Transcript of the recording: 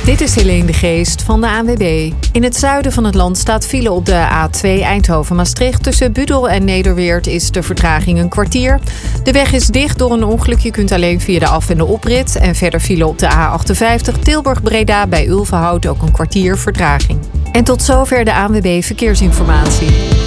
Dit is Helene de Geest van de ANWB. In het zuiden van het land staat file op de A2 Eindhoven-Maastricht. Tussen Budel en Nederweert is de vertraging een kwartier. De weg is dicht door een ongeluk. Je kunt alleen via de af- en de oprit. En verder file op de A58 Tilburg-Breda bij Ulvenhout ook een kwartier vertraging. En tot zover de ANWB Verkeersinformatie.